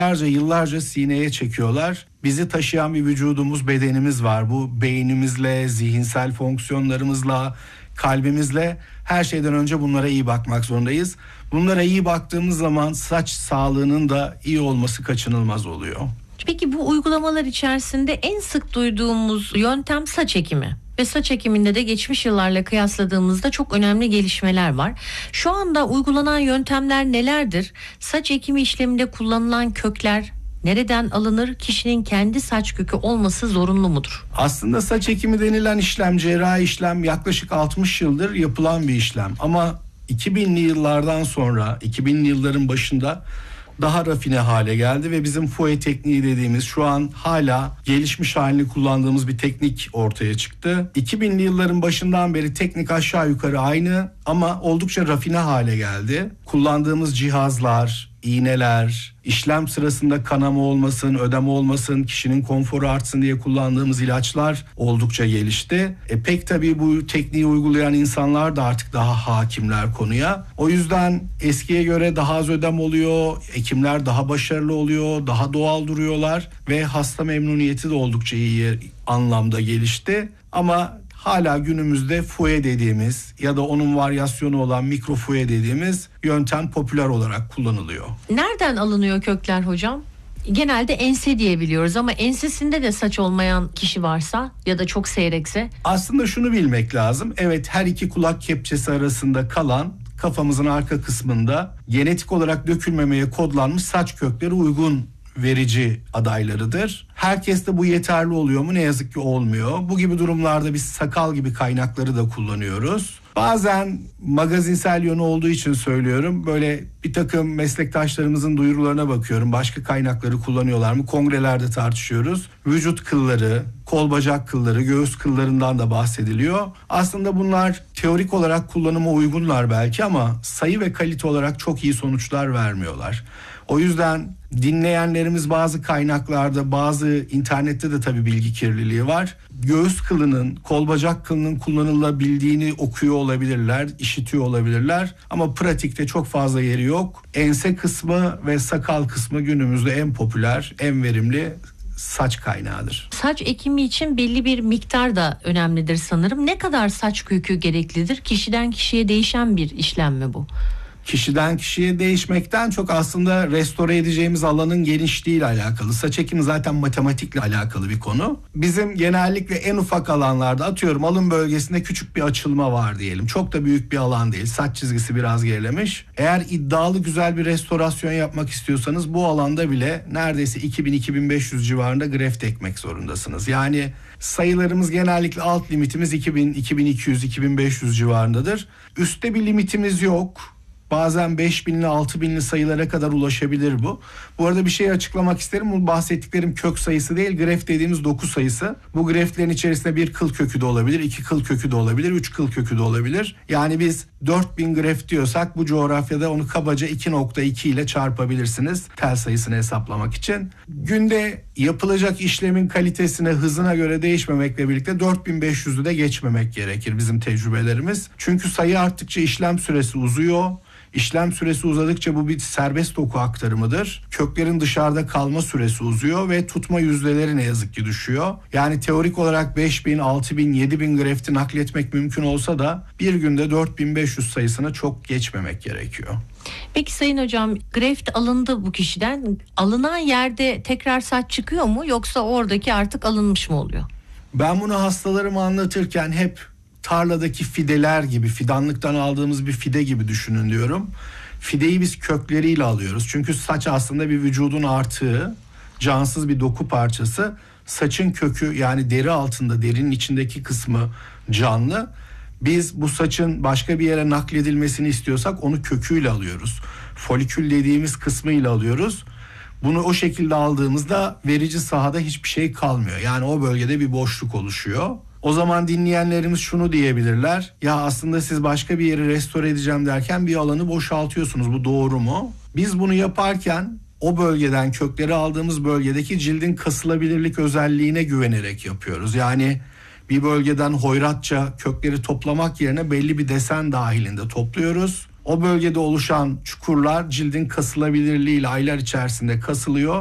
yıllarca sineye çekiyorlar. Bizi taşıyan bir vücudumuz, bedenimiz var. Bu beynimizle, zihinsel fonksiyonlarımızla, kalbimizle her şeyden önce bunlara iyi bakmak zorundayız. Bunlara iyi baktığımız zaman saç sağlığının da iyi olması kaçınılmaz oluyor. Peki bu uygulamalar içerisinde en sık duyduğumuz yöntem saç ekimi. Ve saç ekiminde de geçmiş yıllarla kıyasladığımızda çok önemli gelişmeler var. Şu anda uygulanan yöntemler nelerdir? Saç ekimi işleminde kullanılan kökler nereden alınır? Kişinin kendi saç kökü olması zorunlu mudur? Aslında saç ekimi denilen işlem, cerrahi işlem yaklaşık 60 yıldır yapılan bir işlem. Ama 2000'li yıllardan sonra, 2000'li yılların başında daha rafine hale geldi ve bizim fouet tekniği dediğimiz şu an hala gelişmiş halini kullandığımız bir teknik ortaya çıktı. 2000'li yılların başından beri teknik aşağı yukarı aynı ama oldukça rafine hale geldi. Kullandığımız cihazlar, iğneler, işlem sırasında kanama olmasın, ödem olmasın, kişinin konforu artsın diye kullandığımız ilaçlar oldukça gelişti. Pek tabii bu tekniği uygulayan insanlar da artık daha hakimler konuya. O yüzden eskiye göre daha az ödem oluyor, ekimler daha başarılı oluyor, daha doğal duruyorlar ve hasta memnuniyeti de oldukça iyi anlamda gelişti. Ama hala günümüzde fouet dediğimiz ya da onun varyasyonu olan mikro fouet dediğimiz yöntem popüler olarak kullanılıyor. Nereden alınıyor kökler hocam? Genelde ense diye biliyoruz ama ensesinde de saç olmayan kişi varsa ya da çok seyrekse. Aslında şunu bilmek lazım. Evet, her iki kulak kepçesi arasında kalan kafamızın arka kısmında genetik olarak dökülmemeye kodlanmış saç kökleri uygun verici adaylarıdır. Herkeste bu yeterli oluyor mu? Ne yazık ki olmuyor. Bu gibi durumlarda biz sakal gibi kaynakları da kullanıyoruz. Bazen magazinsel yönü olduğu için söylüyorum. Böyle bir takım meslektaşlarımızın duyurularına bakıyorum. Başka kaynakları kullanıyorlar mı? Kongrelerde tartışıyoruz. Vücut kılları, kol bacak kılları, göğüs kıllarından da bahsediliyor. Aslında bunlar teorik olarak kullanıma uygunlar belki ama sayı ve kalite olarak çok iyi sonuçlar vermiyorlar. O yüzden dinleyenlerimiz bazı kaynaklarda, bazı internette de tabii bilgi kirliliği var. Göğüs kılının, kol bacak kılının kullanılabildiğini okuyor olabilirler, işitiyor olabilirler. Ama pratikte çok fazla yeri yok. Ense kısmı ve sakal kısmı günümüzde en popüler, en verimli saç kaynağıdır. Saç ekimi için belli bir miktar da önemlidir sanırım. Ne kadar saç kökü gereklidir? Kişiden kişiye değişen bir işlem mi bu? Kişiden kişiye değişmekten çok aslında restore edeceğimiz alanın genişliğiyle alakalı. Saç ekimi zaten matematikle alakalı bir konu. Bizim genellikle en ufak alanlarda, atıyorum alın bölgesinde küçük bir açılma var diyelim. Çok da büyük bir alan değil. Saç çizgisi biraz gerilemiş. Eğer iddialı güzel bir restorasyon yapmak istiyorsanız bu alanda bile neredeyse 2000-2500 civarında greft ekmek zorundasınız. Yani sayılarımız genellikle alt limitimiz 2000, 2200, 2500 civarındadır. Üstte bir limitimiz yok. Bazen 5000'li 6000'li sayılara kadar ulaşabilir bu. Bu arada bir şey açıklamak isterim. Bu bahsettiklerim kök sayısı değil, greft dediğimiz doku sayısı. Bu greftlerin içerisinde bir kıl kökü de olabilir, 2 kıl kökü de olabilir, 3 kıl kökü de olabilir. Yani biz 4000 greft diyorsak bu coğrafyada onu kabaca 2.2 ile çarpabilirsiniz tel sayısını hesaplamak için. Günde yapılacak işlemin kalitesine, hızına göre değişmemekle birlikte 4500'ü de geçmemek gerekir bizim tecrübelerimiz. Çünkü sayı arttıkça işlem süresi uzuyor. İşlem süresi uzadıkça bu bir serbest doku aktarımıdır. Köklerin dışarıda kalma süresi uzuyor ve tutma yüzdeleri ne yazık ki düşüyor. Yani teorik olarak 5000, 6000, 7000 grefti nakletmek mümkün olsa da bir günde 4500 sayısına çok geçmemek gerekiyor. Peki Sayın Hocam, greft alındı bu kişiden. Alınan yerde tekrar saç çıkıyor mu yoksa oradaki artık alınmış mı oluyor? Ben bunu hastalarıma anlatırken hep tarladaki fideler gibi, fidanlıktan aldığımız bir fide gibi düşünün diyorum. Fideyi biz kökleriyle alıyoruz. Çünkü saç aslında bir vücudun artığı, cansız bir doku parçası. Saçın kökü, yani deri altında, derinin içindeki kısmı canlı. Biz bu saçın başka bir yere nakledilmesini istiyorsak onu köküyle alıyoruz. Folikül dediğimiz kısmıyla alıyoruz. Bunu o şekilde aldığımızda verici sahada hiçbir şey kalmıyor. Yani o bölgede bir boşluk oluşuyor. O zaman dinleyenlerimiz şunu diyebilirler. Ya aslında siz başka bir yeri restore edeceğim derken bir alanı boşaltıyorsunuz. Bu doğru mu? Biz bunu yaparken o bölgeden, kökleri aldığımız bölgedeki cildin kasılabilirlik özelliğine güvenerek yapıyoruz. Yani bir bölgeden hoyratça kökleri toplamak yerine belli bir desen dahilinde topluyoruz. O bölgede oluşan çukurlar cildin kasılabilirliğiyle aylar içerisinde kasılıyor